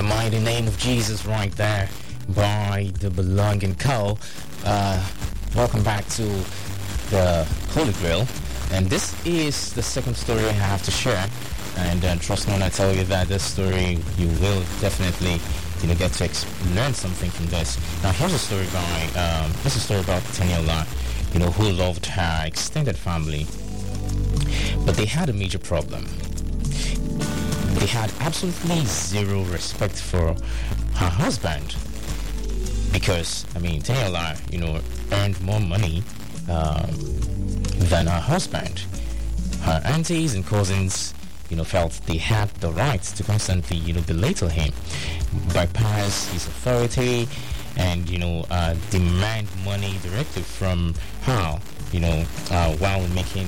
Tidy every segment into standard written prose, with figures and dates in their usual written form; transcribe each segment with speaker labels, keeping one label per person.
Speaker 1: mighty name of Jesus right there by the Belonging Co. Welcome back to the Holy Grail. And this is the second story I have to share. And trust me when I tell you that this story, you will definitely get to learn something from this. Now, here's a story about Teniola, who loved her extended family. But they had a major problem. They had absolutely zero respect for her husband. Because, Teniola, earned more money than her husband. Her aunties and cousins, felt they had the right to constantly, belittle him, bypass his authority, and, demand money directly from her, while making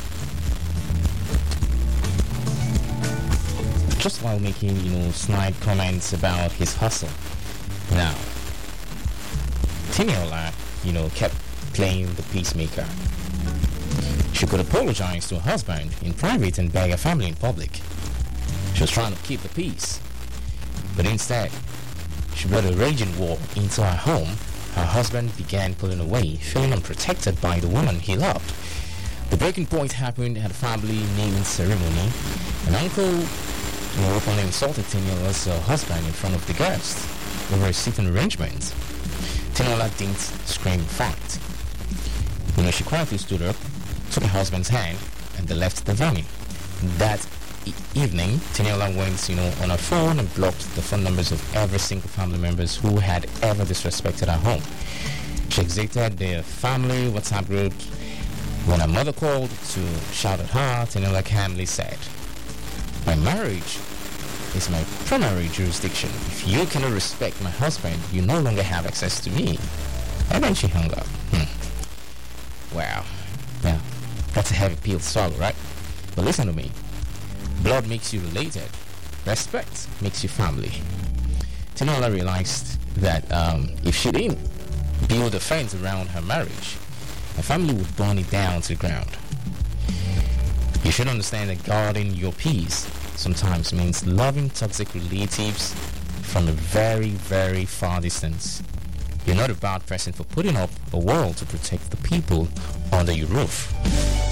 Speaker 1: snide comments about his hustle. Now, Teniola, kept playing the peacemaker. She could apologize to her husband in private and beg her family in public. She was trying to keep the peace. But instead, she brought a raging war into her home. Her husband began pulling away, feeling unprotected by the woman he loved. The breaking point happened at a family naming ceremony. An uncle openly insulted Teniola's husband in front of the guests over a seating arrangement. Teniola didn't scream fact. She quietly stood up, took her husband's hand, and they left the venue. That evening, Teniola went, on her phone and blocked the phone numbers of every single family members who had ever disrespected her home. She exited their family WhatsApp group. When her mother called to shout at her, Teniola calmly said, "My marriage is my primary jurisdiction. If you cannot respect my husband, you no longer have access to me." And then she hung up. Wow. Yeah, that's a heavy pill to swallow, right? But listen to me. Blood makes you related. Respect makes you family. Teniola realized that if she didn't build a fence around her marriage, her family would burn it down to the ground. You should understand that guarding your peace sometimes means loving toxic relatives from a very, very far distance. You're not a bad person for putting up a wall to protect the people under your roof.